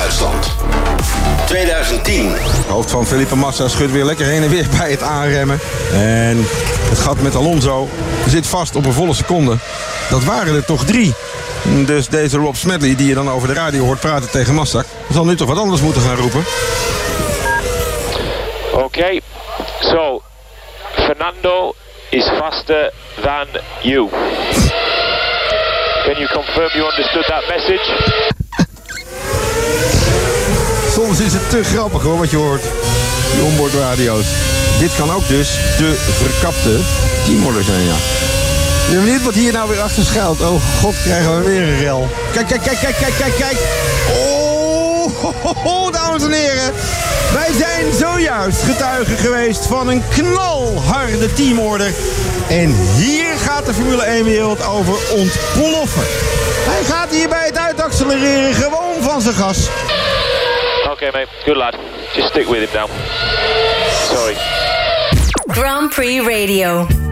Duitsland. 2010. Het hoofd van Felipe Massa schudt weer lekker heen en weer bij het aanremmen. En het gat met Alonso zit vast op een volle seconde. Dat waren er toch 3. Dus deze Rob Smedley, die je dan over de radio hoort praten tegen Massa, zal nu toch wat anders moeten gaan roepen. Okay, so Fernando is faster than you. Can you confirm you understood that message? Soms is het te grappig hoor, wat je hoort. Die onboardradio's. Dit kan ook dus de verkapte teamorder zijn, ja. Ik ben benieuwd wat hier nou weer achter schuilt. Oh god, krijgen we weer een rel. Kijk. Oh, dames en heren. Wij zijn zojuist getuigen geweest van een knalharde teamorder. En hier gaat de Formule 1-wereld over ontploffen. Hij gaat hier bij het uitaccelereren gewoon van zijn gas. Okay, mate. Good lad. Just stick with him now. Sorry. Grand Prix Radio.